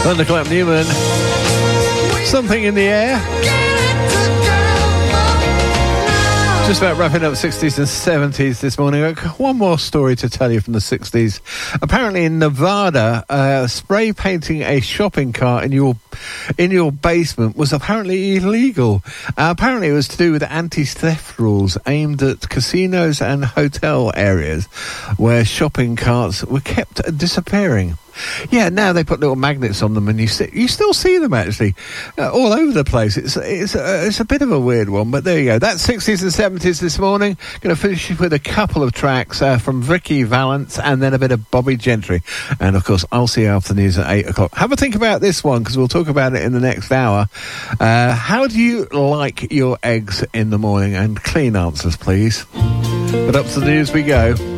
Thunderclap Newman. Something in the air. Just about wrapping up 60s and 70s this morning. One more story to tell you from the 60s. Apparently in Nevada, spray painting a shopping cart in your basement was apparently illegal. Apparently it was to do with anti-theft rules aimed at casinos and hotel areas where shopping carts were kept disappearing. Yeah, now they put little magnets on them, and you still see them actually all over the place. It's a bit of a weird one, but there you go. That's 60s and 70s this morning. Going to finish with a couple of tracks from Vicky Valance, and then a bit of Bobby Gentry, and of course I'll see you after the news at 8 o'clock. Have a think about this one because we'll talk about it in the next hour. How do you like your eggs in the morning? And clean answers, please. But up to the news we go.